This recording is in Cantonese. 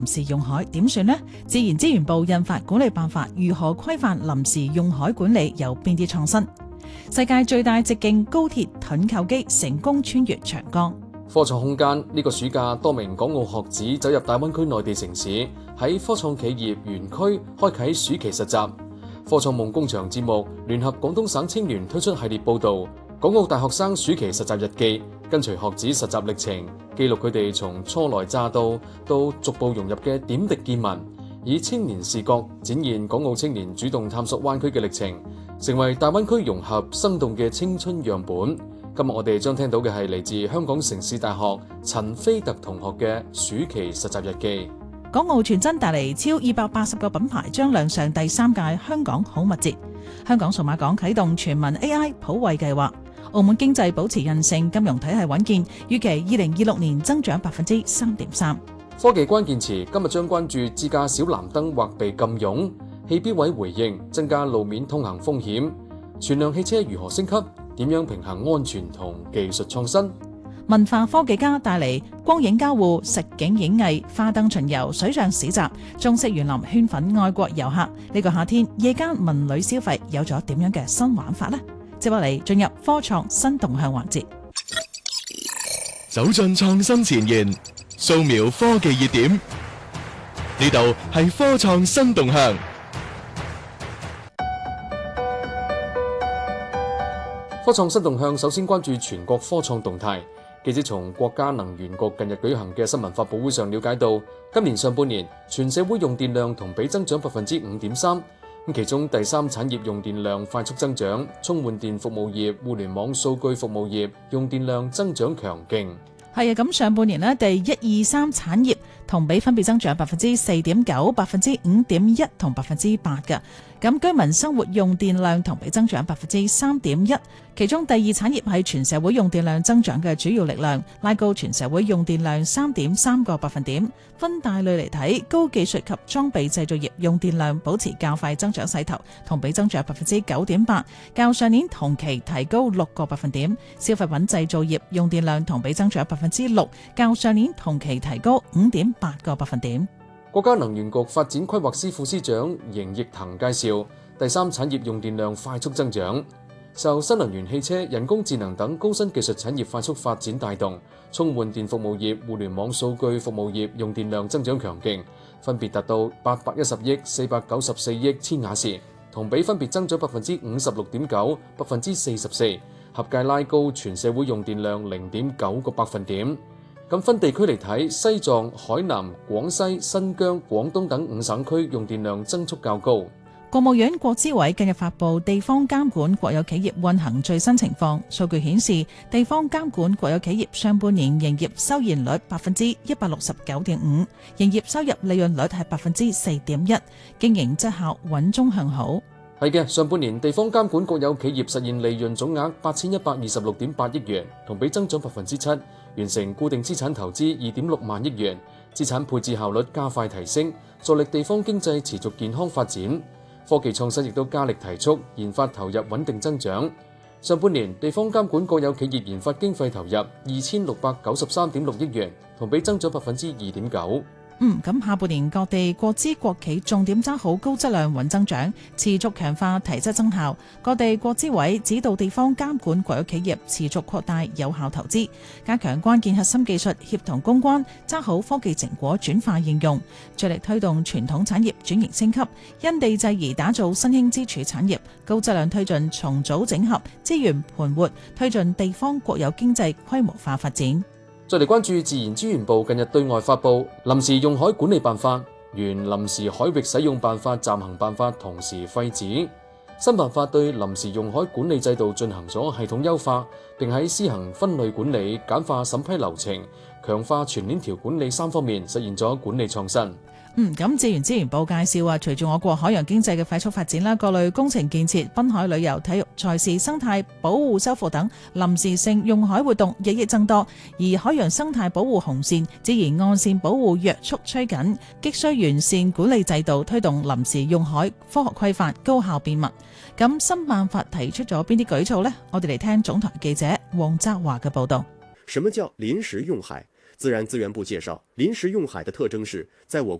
臨時用海點算呢？自然資源部印發管理辦法，如何規範臨時用海管理，有邊啲創新？世界最大直徑高鐵盾構機成功穿越長江。 科創空間呢個暑假，多名港澳學子走入大灣區內地城市，喺科創企業園區開啟暑期實習。科創夢工場節目聯合廣東省青聯推出系列報導，港澳大學生暑期實習日記，跟隨學子實習歷程，記錄佢哋從初來乍到到逐步融入嘅點滴見聞，以青年視角展現港澳青年主動探索灣區嘅歷程，成為大灣區融合生動嘅青春樣本。今日我哋將聽到嘅係嚟自香港城市大學陳飛特同學嘅暑期實習日記。 港澳傳真帶嚟超280個品牌將亮相第3屆香港好物節。香港數碼港啟動全民 AI 普惠計劃。澳門經濟保持韌性，金融體系穩健，預期2026年增長3.3%。 科技關鍵詞今日將關注自駕小藍燈或被禁用，氣標委回應增加路面通行風險，全量汽車如何升級？點樣平衡安全同技術創新？ 文化科技家帶嚟光影交互、實景演藝、花燈巡遊、水上市集，中式園林圈粉愛國遊客。呢個夏天夜間文旅消費有咗點樣嘅新玩法呢？接落嚟進入科創新動向環節， 走進創新前沿，掃描科技熱點。呢度係科創新動向。 科創新動向首先關注全國科創動態。記者從國家能源局近日舉行嘅新聞發佈會上了解到，今年上半年全社會用電量同比增長5.3%。其中第三產業用電量快速增長，充換電服務業、互聯網數據服務業用電量增長強勁。 係啊，咁上半年呢，第1、2、3產業同比分別增長4.9%、5.1%同8%嘅。咁居民生活用電量同比增長3.1%，其中第二產業係全社會用電量增長嘅主要力量，拉高全社會用電量3.3個百分點。分大類嚟睇，高技術及裝備製造業用電量保持較快增長勢頭，同比增長9.8%，較上年同期提高6個百分點。消費品製造業用電量同比增長6%，較上年同期提高5.8個百分點。 國家能源局發展規劃司副司長邢奕騰介紹，第三產業用電量快速增長，受新能源汽車、人工智能等高新技術產業快速發展帶動，充換電服務業、互聯網數據服務業用電量增長強勁，分別達到810億、494億千瓦時，同比分別增長56.9%、44%，合計拉高全社會用電量0.9個百分點。咁分地區嚟睇，西藏、海南、廣西、新疆、廣東等5省區用電量增速較高。 國務院國資委近日發布地方監管國有企業運行最新情況，數據顯示，地方監管國有企業上半年營業收益率169.5%，營業收入利潤率係4.1%，經營績效穩中向好。 係嘅，上半年地方監管國有企業實現利潤總額8126.8億元，同比增長7%，完成固定資產投資2.6萬億元，資產配置效率加快提升，助力地方經濟持續健康發展。科技創新亦都加力提速，研發投入穩定增長。上半年地方監管國有企業研發經費投入2693.6億元，同比增長2.9%。 咁下半年各地國資國企重點抓好高質量穩增長，持續強化提質增效。各地國資委指導地方監管國有企業持續擴大有效投資，加強關鍵核心技術協同攻關，抓好科技成果轉化應用，着力推動傳統產業轉型升級，因地制宜打造新興支柱產業，高質量推進重組整合，資源盤活，推進地方國有經濟規模化發展。 再嚟關注自然資源部近日對外發布臨時用海管理辦法，原臨時海域使用辦法暫行辦法同時廢止。新辦法對臨時用海管理制度進行咗系統優化，並喺施行分類管理、簡化審批流程、強化全鏈條管理3方面實現咗管理創新。 咁自然資源部介紹啊，隨住我國海洋經濟嘅快速發展啦，各類工程建設、濱海旅遊、體育、財事、生態保護、修復等臨時性用海活動日益增多，而海洋生態保護紅線、自然岸線保護約束趨緊，急需完善管理制度，推動臨時用海科學規範、高效便民。咁新辦法提出咗邊啲舉措呢？我哋嚟聽總台記者黃澤華嘅報道。 什麼叫臨時用海？ 自然资源部介绍，临时用海的特征是在我国